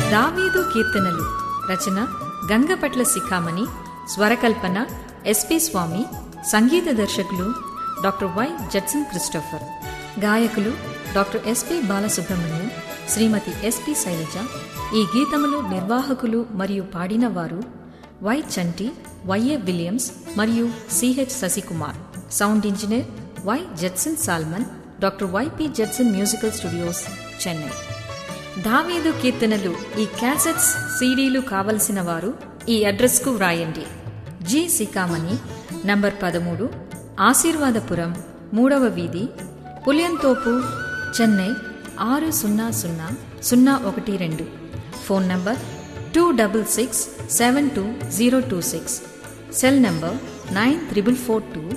దావీదు కీర్తనలు రచన గంగపట్ల శిఖామణి, స్వరకల్పన ఎస్పి స్వామి, సంగీత దర్శకులు డాక్టర్ వై జడ్సన్ క్రిస్టోఫర్, గాయకులు డాక్టర్ ఎస్పి బాలసుబ్రహ్మణ్యం, శ్రీమతి ఎస్పి శైలజ. ఈ గీతములు నిర్వాహకులు మరియు పాడినవారు వై చంటి, వైఏ విలియమ్స్ మరియు CH Sasikumar. Sound engineer why Judson salmon, doctor YP Judson musical studios, Chennai. దావీదు కీర్తనలు ఈ క్యాసెట్స్, సీడీలు కావలసిన వారు ఈ అడ్రస్కు వ్రాయండి. జి శిఖామణి, నంబర్ 13, ఆశీర్వాదపురం, 3వ వీధి, Puliyanthope, Chennai 600012. Phone number 26672026. Cell number 9442